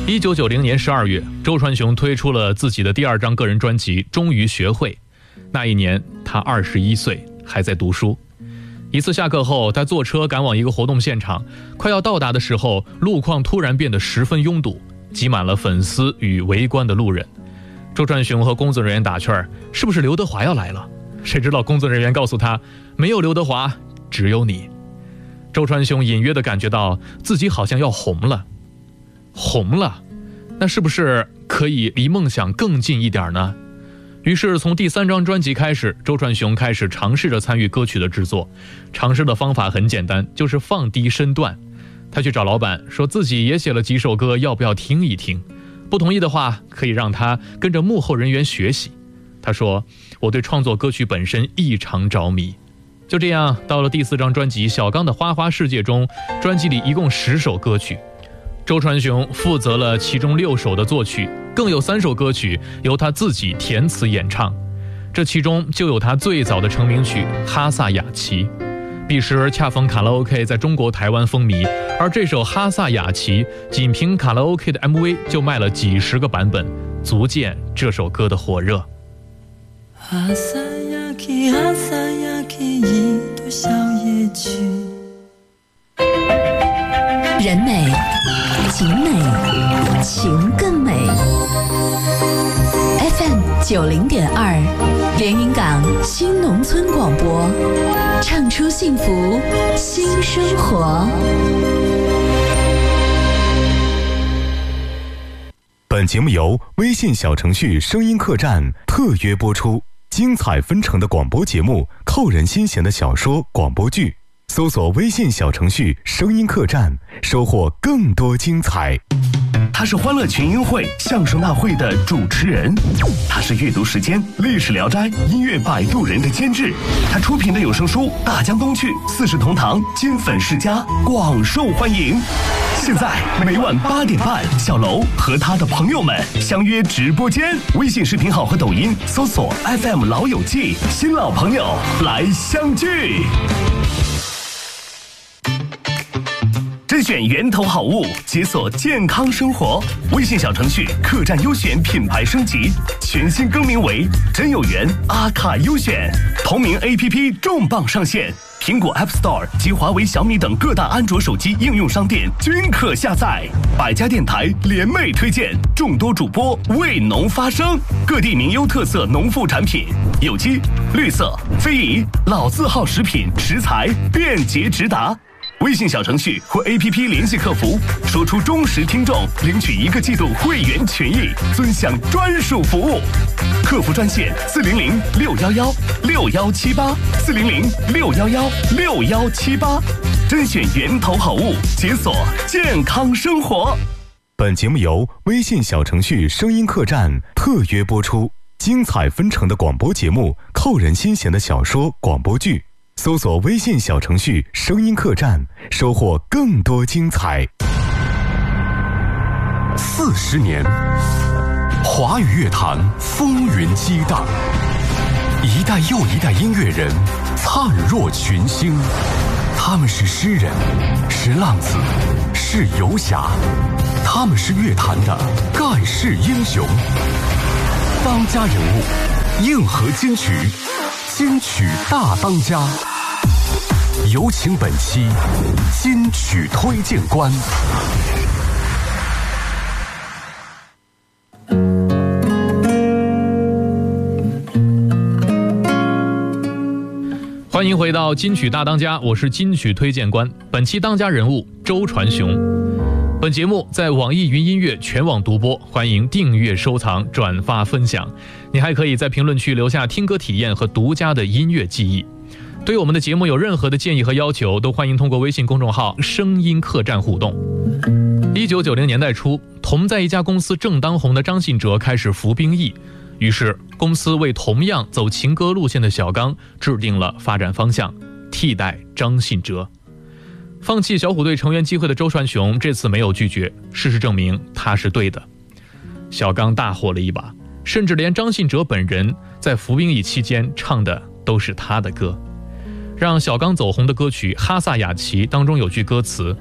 1990年12月，周传雄推出了自己的第2张个人专辑《终于学会》。那一年他21岁，还在读书。一次下课后，他坐车赶往一个活动现场，快要到达的时候，路况突然变得十分拥堵，挤满了粉丝与围观的路人。周传雄和工作人员打趣儿：“是不是刘德华要来了？”谁知道工作人员告诉他：“没有刘德华，只有你。”周传雄隐约地感觉到自己好像要红了。红了，那是不是可以离梦想更近一点呢？于是从第3张专辑开始，周传雄开始尝试着参与歌曲的制作。尝试的方法很简单，就是放低身段。他去找老板，说自己也写了几首歌，要不要听一听？不同意的话，可以让他跟着幕后人员学习。他说：“我对创作歌曲本身异常着迷。”就这样，到了第4张专辑《小刚的花花世界》中，专辑里一共10首歌曲。周传雄负责了其中6首的作曲，更有3首歌曲由他自己填词演唱，这其中就有他最早的成名曲《哈萨雅琪》。彼时恰逢卡拉 OK 在中国台湾风靡，而这首《哈萨雅琪》仅凭卡拉 OK 的 MV 就卖了几10个版本，足见这首歌的火热。 哈萨雅琪，哈萨雅琪，一朵小野菊。 人美景美，情更美。 FM 90.2，连云港新农村广播，唱出幸福新生活。 本节目由微信小程序声音客栈特约播出，精彩纷呈的广播节目，扣人心弦的小说广播剧。搜索微信小程序声音客栈，收获更多精彩。 他是欢乐群英会相声大会的主持人，他是阅读时间历史聊斋音乐摆渡人的监制，他出品的有声书《大江东去》4世同堂金粉世家广受欢迎。现在每晚8点半，小楼和他的朋友们相约直播间，微信视频号和抖音搜索 FM 老友记，新老朋友来相聚。甄选源头好物，解锁健康生活。微信小程序客栈优选品牌升级，全新更名为真有缘阿卡优选。同名 APP 重磅上线，苹果 App Store 及华为、小米等各大安卓手机应用商店均可下载。百家电台联袂推荐，众多主播为农发声，各地名优特色农副产品，有机、绿色、非遗、老字号食品食材便捷直达。微信小程序或 APP 联系客服，说出忠实听众，领取1个季度会员权益，尊享专属服务。客服专线400-611-6178，400-611-6178，甄选源头好物，解锁健康生活。 本节目由微信小程序声音客栈特约播出，精彩纷呈的广播节目，扣人心弦的小说广播剧。搜索微信小程序声音客栈，收获更多精彩。 40年，华语乐坛风云激荡，一代又一代音乐人灿若群星。他们是诗人，是浪子，是游侠，他们是乐坛的盖世英雄。当家人物，硬核金曲，金曲大当家。有请本期金曲推荐官。 欢迎回到金曲大当家，我是金曲推荐官。本期当家人物周传雄。本节目在网易云音乐全网独播，欢迎订阅、收藏、转发、分享。你还可以在评论区留下听歌体验和独家的音乐记忆。对我们的节目有任何的建议和要求，都欢迎通过微信公众号声音客栈互动。1990年代初，同在一家公司正当红的张信哲开始服兵役，于是公司为同样走情歌路线的小刚制定了发展方向，替代张信哲。放弃小虎队成员机会的周传雄这次没有拒绝，事实证明他是对的。小刚大火了一把，甚至连张信哲本人在服兵役期间唱的都是他的歌。让小刚走红的歌曲《哈萨雅琪》当中有句歌词：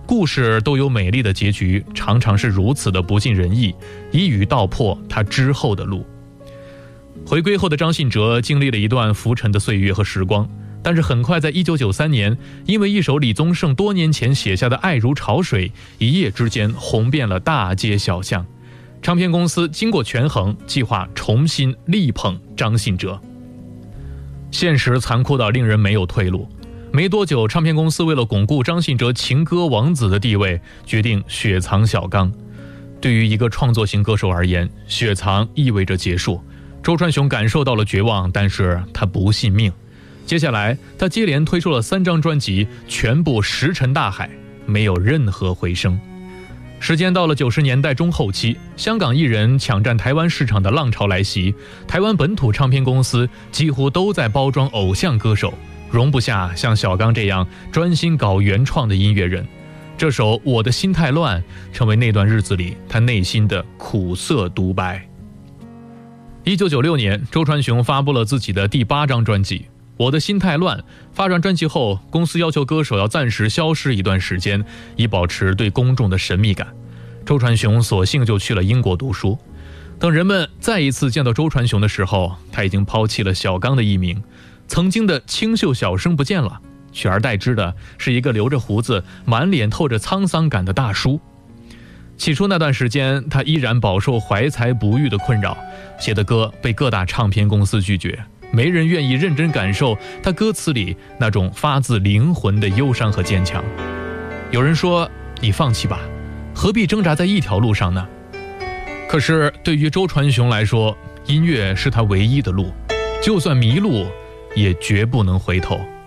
故事都有美丽的结局，常常是如此的不尽人意，一语道破他之后的路。回归后的张信哲经历了一段浮沉的岁月和时光，但是很快在1993年，因为一首李宗盛多年前写下的《爱如潮水》，一夜之间红遍了大街小巷。唱片公司经过权衡，计划重新力捧张信哲。现实残酷到令人没有退路。没多久，唱片公司为了巩固张信哲情歌王子的地位，决定雪藏小刚。对于一个创作型歌手而言，雪藏意味着结束。周传雄感受到了绝望，但是他不信命。接下来，他接连推出了3张专辑，全部石沉大海，没有任何回声。时间到了90年代中后期，香港艺人抢占台湾市场的浪潮来袭，台湾本土唱片公司几乎都在包装偶像歌手，容不下像小刚这样专心搞原创的音乐人。这首《我的心太乱》成为那段日子里他内心的苦涩独白。1996年，周传雄发布了自己的第8张专辑《我的心太乱》。发完专辑后，公司要求歌手要暂时消失一段时间，以保持对公众的神秘感。周传雄索性就去了英国读书。等人们再一次见到周传雄的时候，他已经抛弃了小刚的艺名，曾经的清秀小生不见了，取而代之的是一个留着胡子、满脸透着沧桑感的大叔。起初那段时间，他依然饱受怀才不遇的困扰，写的歌被各大唱片公司拒绝，没人愿意认真感受他歌词里那种发自灵魂的忧伤和坚强。有人说，你放弃吧，何必挣扎在一条路上呢？可是对于周传雄来说，音乐是他唯一的路，就算迷路，也绝不能回头。